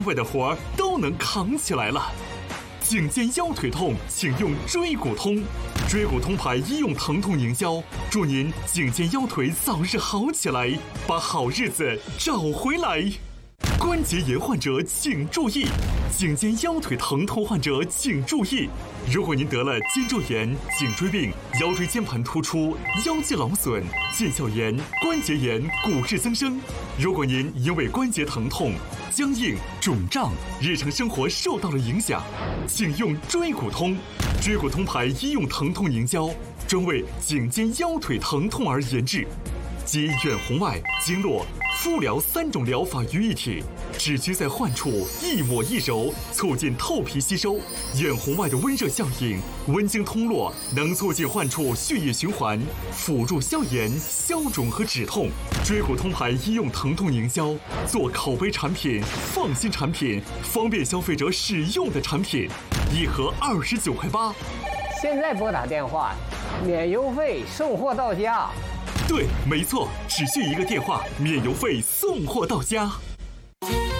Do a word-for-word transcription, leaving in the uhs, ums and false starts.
外的活儿都能扛起来了。颈肩腰腿痛，请用椎骨通。椎骨通牌医用疼痛营销，祝您颈肩腰腿早日好起来，把好日子找回来。关节炎患者请注意，颈肩腰腿疼痛患者请注意。如果您得了肩周炎、颈椎病、腰椎间盘突出、腰肌劳损、腱鞘炎、关节炎、骨质增生，如果您因为关节疼痛、僵硬、肿胀，日常生活受到了影响，请用椎骨通。椎骨通牌医用疼痛凝胶，专为颈肩腰腿疼痛而研制，集远红外、经络、敷疗三种疗法于一体，只需在患处一抹一揉，促进透皮吸收。远红外的温热效应，温经通络，能促进患处血液循环，辅助消炎、消肿和止痛。椎骨通牌医用疼痛凝胶，做口碑产品、放心产品、方便消费者使用的产品，一盒二十九块八。 现在拨打电话，免邮费，送货到家。 对，没错，只需一个电话，免邮费送货到家。